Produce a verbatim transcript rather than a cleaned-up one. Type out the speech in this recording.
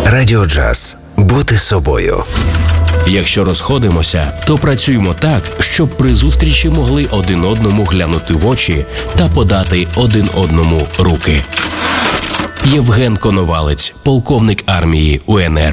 Радіо Джаз. Бути собою. Якщо розходимося, то працюємо так, щоб при зустрічі могли один одному глянути в очі та подати один одному руки. Євген Коновалець, полковник армії УНР.